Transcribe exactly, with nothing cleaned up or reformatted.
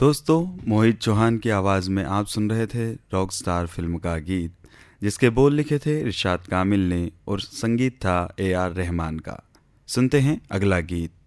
दोस्तों, मोहित चौहान की आवाज़ में आप सुन रहे थे रॉक स्टार फिल्म का गीत, जिसके बोल लिखे थे इरशाद कामिल ने और संगीत था ए आर रहमान का। सुनते हैं अगला गीत।